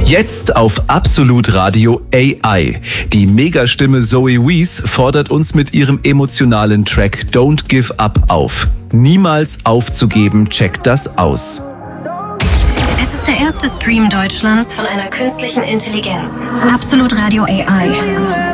Jetzt auf Absolut Radio AI. Die Megastimme Zoe Wees fordert uns mit ihrem emotionalen Track Don't Give Up auf. Niemals aufzugeben, checkt das aus. Es ist der erste Stream Deutschlands von einer künstlichen Intelligenz. Absolut Radio AI.